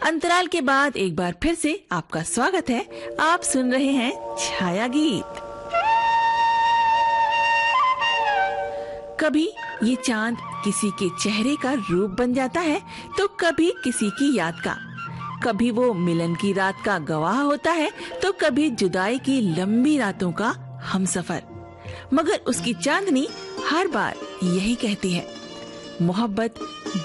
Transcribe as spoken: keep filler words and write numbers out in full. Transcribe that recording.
अंतराल के बाद एक बार फिर से आपका स्वागत है। आप सुन रहे हैं छाया गीत। कभी ये चांद किसी के चेहरे का रूप बन जाता है तो कभी किसी की याद का। कभी वो मिलन की रात का गवाह होता है तो कभी जुदाई की लंबी रातों का हमसफर। मगर उसकी चांदनी हर बार यही कहती है, मोहब्बत